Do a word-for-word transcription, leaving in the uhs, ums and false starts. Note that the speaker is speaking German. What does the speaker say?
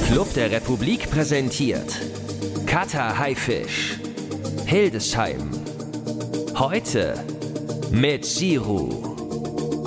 Club der Republik präsentiert Kater Haifisch, Hildesheim. Heute mit Siru.